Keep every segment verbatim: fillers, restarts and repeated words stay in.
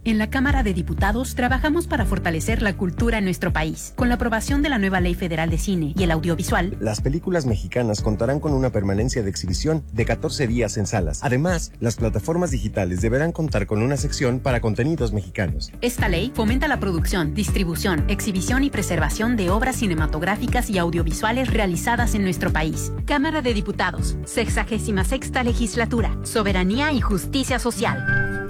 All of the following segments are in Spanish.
En la Cámara de Diputados trabajamos para fortalecer la cultura en nuestro país. Con la aprobación de la nueva Ley Federal de Cine y el Audiovisual, las películas mexicanas contarán con una permanencia de exhibición de catorce días en salas. Además, las plataformas digitales deberán contar con una sección para contenidos mexicanos. Esta ley fomenta la producción, distribución, exhibición y preservación de obras cinematográficas y audiovisuales realizadas en nuestro país. Cámara de Diputados, sexagésima sexta Legislatura, Soberanía y Justicia Social.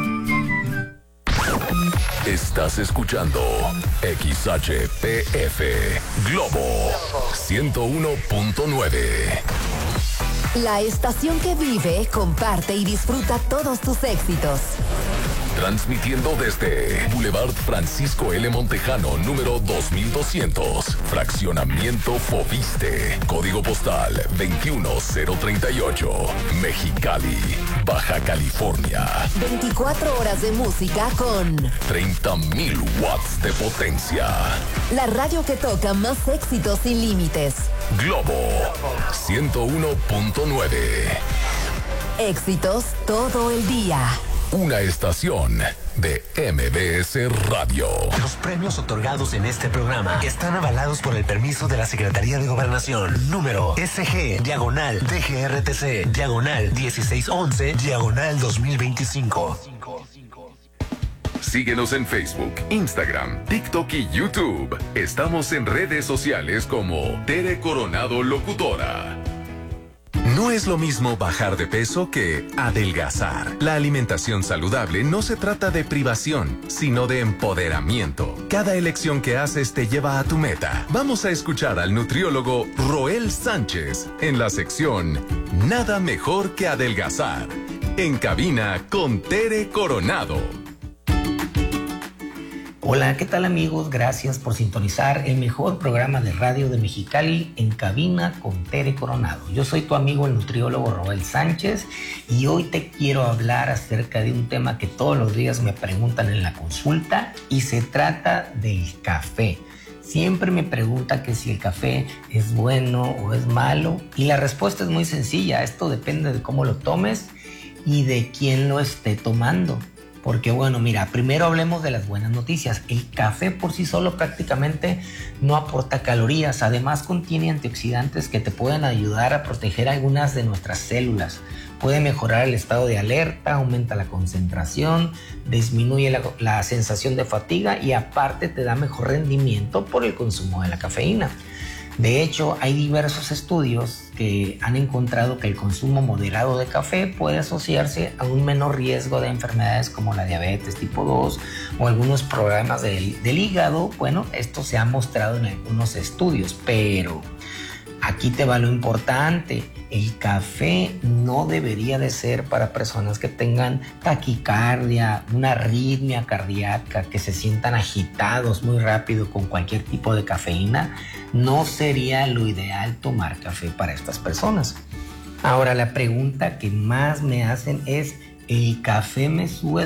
Estás escuchando X H P F Globo ciento uno punto nueve. La estación que vive, comparte y disfruta todos tus éxitos. Transmitiendo desde Boulevard Francisco L. Montejano, número dos mil doscientos, Fraccionamiento Foviste, Código Postal veintiuno cero treinta y ocho, Mexicali, Baja California. veinticuatro horas de música con treinta mil watts de potencia. La radio que toca más éxitos sin límites. Globo ciento uno punto nueve. Éxitos todo el día. Una estación de M B S Radio. Los premios otorgados en este programa están avalados por el permiso de la Secretaría de Gobernación. Número S G, diagonal, D G R T C, diagonal, dieciséis once, diagonal dos mil veinticinco. Síguenos en Facebook, Instagram, TikTok y YouTube. Estamos en redes sociales como Tere Coronado Locutora. No es lo mismo bajar de peso que adelgazar. La alimentación saludable no se trata de privación, sino de empoderamiento. Cada elección que haces te lleva a tu meta. Vamos a escuchar al nutriólogo Roel Sánchez en la sección Nada mejor que adelgazar. En cabina con Tere Coronado. Hola, ¿qué tal amigos? Gracias por sintonizar el mejor programa de radio de Mexicali, En Cabina con Tere Coronado. Yo soy tu amigo el nutriólogo Roel Sánchez y hoy te quiero hablar acerca de un tema que todos los días me preguntan en la consulta y se trata del café. Siempre me pregunta que si el café es bueno o es malo y la respuesta es muy sencilla. Esto depende de cómo lo tomes y de quién lo esté tomando. Porque bueno, mira, primero hablemos de las buenas noticias. El café por sí solo prácticamente no aporta calorías. Además contiene antioxidantes que te pueden ayudar a proteger algunas de nuestras células. Puede mejorar el estado de alerta, aumenta la concentración, disminuye la, la sensación de fatiga y aparte te da mejor rendimiento por el consumo de la cafeína. De hecho, hay diversos estudios que han encontrado que el consumo moderado de café puede asociarse a un menor riesgo de enfermedades como la diabetes tipo dos o algunos problemas del, del hígado. Bueno, esto se ha mostrado en algunos estudios, pero aquí te va lo importante. El café no debería de ser para personas que tengan taquicardia, una arritmia cardíaca, que se sientan agitados muy rápido con cualquier tipo de cafeína. No sería lo ideal tomar café para estas personas. Ahora, la pregunta que más me hacen es, ¿el café me sube